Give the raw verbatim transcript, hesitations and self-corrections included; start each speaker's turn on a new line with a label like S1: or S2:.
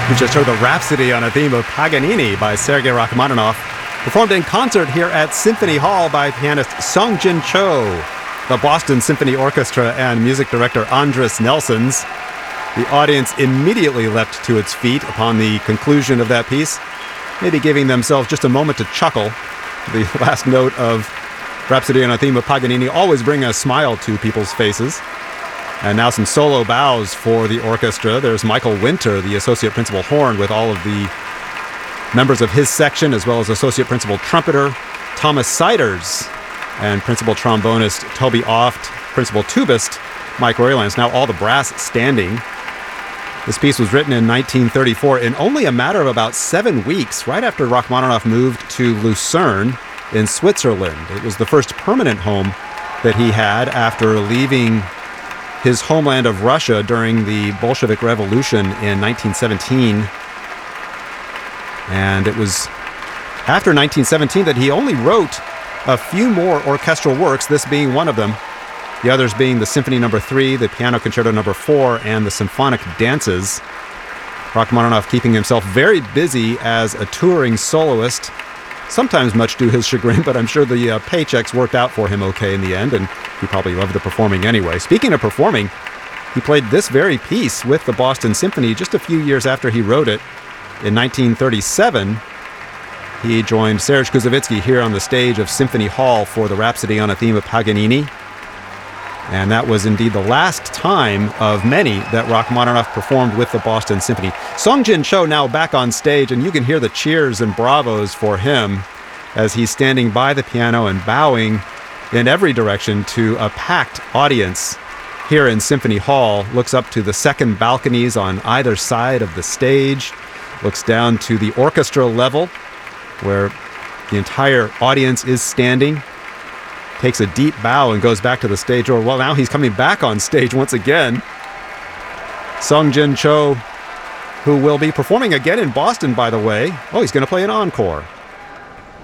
S1: We just heard the Rhapsody on a Theme of Paganini by Sergei Rachmaninoff, performed in concert here at Symphony Hall by pianist Sungjin Cho, the Boston Symphony Orchestra, and music director Andris Nelsons. The audience immediately leapt to its feet upon the conclusion of that piece, maybe giving themselves just a moment to chuckle. The last note of Rhapsody on a Theme of Paganini always bring a smile to people's faces. And now some solo bows for the orchestra. There's Michael Winter, the associate principal horn, with all of the members of his section, as well as associate principal trumpeter Thomas Siders and principal trombonist Toby Oft, principal tubist Mike Roylance. Now all the brass standing. This piece was written in nineteen thirty-four in only a matter of about seven weeks, right after Rachmaninoff moved to Lucerne in Switzerland. It was the first permanent home that he had after leaving his homeland of Russia during the Bolshevik Revolution in nineteen seventeen. And it was after nineteen seventeen that he only wrote a few more orchestral works, this being one of them. The others being the Symphony Number Three, the Piano Concerto Number Four, and the Symphonic Dances. Rachmaninoff keeping himself very busy as a touring soloist, sometimes much to his chagrin, but I'm sure the uh, paychecks worked out for him okay in the end, and he probably loved the performing anyway. Speaking of performing, he played this very piece with the Boston Symphony just a few years after he wrote it. In nineteen thirty-seven, he joined Serge Koussevitzky here on the stage of Symphony Hall for the Rhapsody on a Theme of Paganini. And that was indeed the last time of many that Rachmaninoff performed with the Boston Symphony. Sungjin Cho now back on stage, and you can hear the cheers and bravos for him as he's standing by the piano and bowing in every direction to a packed audience here in Symphony Hall. Looks up to the second balconies on either side of the stage, looks down to the orchestra level where the entire audience is standing, takes a deep bow and goes back to the stage. Or, well, now he's coming back on stage once again. Sungjin Cho, who will be performing again in Boston, by the way. Oh, he's going to play an encore.